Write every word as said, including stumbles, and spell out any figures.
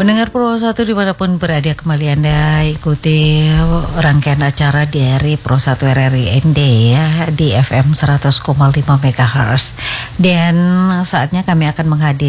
Pendengar Pro satu dimanapun berada, kembali Anda ikuti rangkaian acara dari Pro satu R R I N D ya di F M seratus koma lima MHz. Dan saatnya kami akan menghadirkan